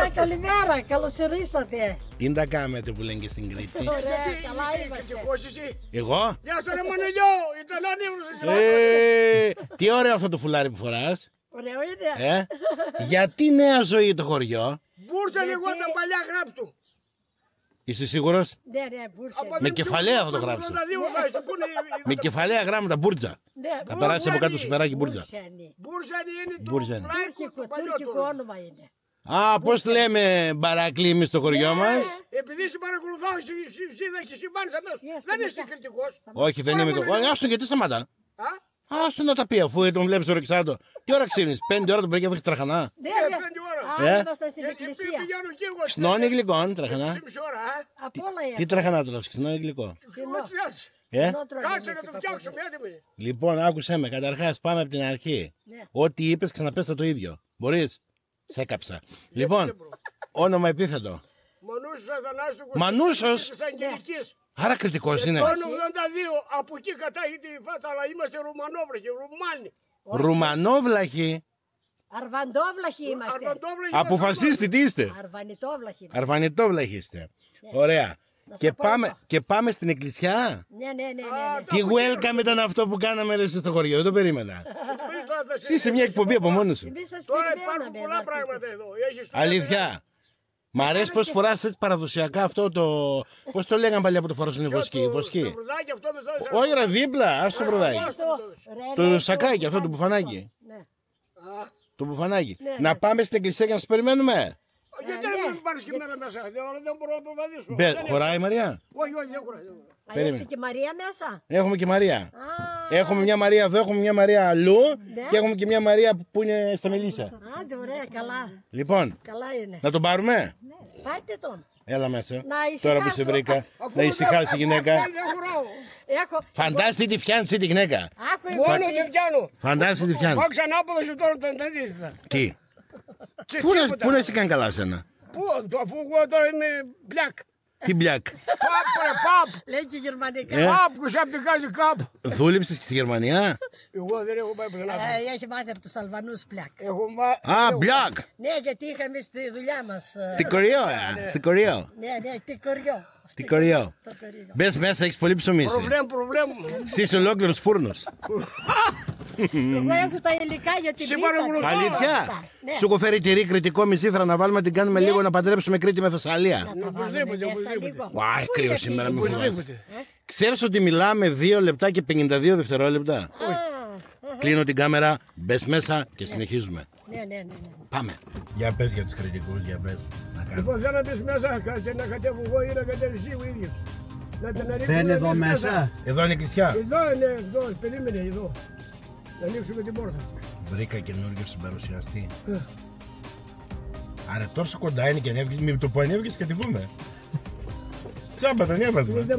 καλημέρα, καλώς ορίσατε. Τι τα κάνετε που λένε και στην Κρήτη? Ωραία, καλά είμαστε. Εγώ? Γεια σου ρε Μανολιό, Ιταλάνοι. Τι ωραίο αυτό το φουλάρι που φοράς. Ωραίο είναι. Γιατί νέα ζωή το χωριό? Μπούρσα λίγο τα παλιά γράψτου. Είσαι σίγουρος? Ναι, μπούρσα. Με κεφαλαία θα το γράψω. Με κεφαλαία γράμματα, μπούρτζα. Θα περάσει από κάτω σουπεράκι μπούρτζα. Μπούρσα είναι το τουρκικό όνομα είναι. Α, πώς λέμε Μπαρακλή εμείς στο χωριό μας? Επειδή σε παρακολουθάω, εσύ δεν έχεις συμπάνεις αμέσως. Δεν είσαι κριτικός. Όχι, δεν είμαι κριτικός. Άστον, γιατί σταματά? Άστον να τα πει, αφού τον βλέπεις ορεξάτο. Τι ώρα ξύνεις? 5 ώρα το πρωί και βρίσκεις τραχανά? Ναι, 5 ώρα. είμαστε στην εκκλησία. Ξνώνει γλυκόν, τραχανά. 6,5 ώρα, Από όλα Τι τραχανά τώρα, ξνώνει γλυκό? Κάτσε να το φτιάξουμε, έτοιμοι. Λοιπόν, άκουσέ με, καταρχάς πάμε από την αρχή. Ό,τι είπες ξαναπες το ίδιο. Μπορείς? Σε έκαψα. Λοιπόν, όνομα επίθετο. Μανούσος Αθανάσου Μανούσος. της Αγγελικής. Άρα κριτικός είναι. Το 82, από εκεί κατάγεται η φάτσα, αλλά είμαστε Ρουμανόβραχοι, Ρουμάνοι. Ρουμανόβλαχοι. Αρβαντόβλαχοι είμαστε. Αποφασίστε τι είστε. Αρβανιτόβλαχοι. Αρβανιτόβλαχοι είστε. Ωραία. Και πάμε στην εκκλησιά. Ναι. Τι welcome ήταν αυτό που κάναμε ρε στο χωριό, δεν το περίμενα. Είσαι μια εκπομπή από μόνος σου. Εμείς σας Τώρα περιμέναμε. υπάρχουν πολλά πράγματα εδώ. Αλήθεια. Μ' αρέσει πως φοράς έτσι παραδοσιακά αυτό το... Πώς το λέγανε παλιά που το φορούσαν οι βοσκοί? Το βρουδάκι αυτό με Όχι ρε, δίπλα, άσο το βρουδάκι. Το σακάκι, αυτό το μπουφανάκι. Το μπουφανάκι. Να πάμε στην εκκλησία και να σας περιμένουμε. Γιατί δεν πάρεις και μέρα μέσα, δεν μπορώ να προβαδίσω. Χωράει η Μαρία? Όχι, δεν χωράει. Έχετε και Μαρία μέσα? Έχουμε και Μαρία. Έχουμε μια Μαρία εδώ, έχουμε μια Μαρία αλλού και έχουμε και μια Μαρία που είναι στα Μελίσσα. Άντε, ωραία, καλά. Λοιπόν, Καλά είναι. να τον πάρουμε? Πάρτε τον. Έλα μέσα. Να Τώρα που σε βρήκα. Να ησυχάσει η γυναίκα. Φαντάζεσαι τι φτιάνει τη γυναίκα. Μόνο τι πιάνω. Φαντάζεσαι τι φτιάνει. Πάω ξανά απόδοση τώρα τον αντίθετα. Τι? Πού να είσαι καν καλά σένα? Πού, αφού εγώ τώρα είμαι μπλακ. Τι μπλακ? Παπ. Λέει και γερμανικά. Παπ, κουσαπτικάζει καπ. Δούλεψες και στη Γερμανία? Εγώ δεν έχω πάει πουθενά. Έχει μάθει από τους Αλβανούς πλακ. Α, μπλακ. Ναι, γιατί είχαμε στη δουλειά μας. Στην Κοριό, στην Κοριό. Ναι, στην Κοριό. Στην Κοριό. Μπες μέσα, έχεις πολύ ψωμί. Προβλέμ. Εσύ είσαι ολόκληρος φούρνος. Εγώ έχω τα υλικά για την πίτα. Αλήθεια? Σου έχω φέρει τυρί κριτικό μισήθρα να βάλουμε, την κάνουμε λίγο να παντρέψουμε Κρήτη με Θεσσαλία. Οπωσδήποτε. Ουά, κρύο σήμερα, μην φοβάσαι. Ξέρεις ότι μιλάμε 2 λεπτά και 52 δευτερόλεπτα? Κλείνω την κάμερα, μπες μέσα και συνεχίζουμε. Ναι. Πάμε. Για πες για τους κριτικούς, για πες. Λοιπόν, θέλω να μπεις μέσα, κάτσε να κατέβω εγώ ή να κατέβεις εσύ ο ίδιος. Μπαίνει εδώ μέσα. Εδώ είναι η εκκλησιά. Εδώ είναι, εδώ, περίμενε εδώ. Να ανοίξουμε την πόρτα. Βρήκα καινούργιο συμπαρουσιαστή. Άρα τόσο κοντά είναι και ανέβηκες, μην το πω ανέβηκες και την πούμε. Τσάμπα τον έβαζε.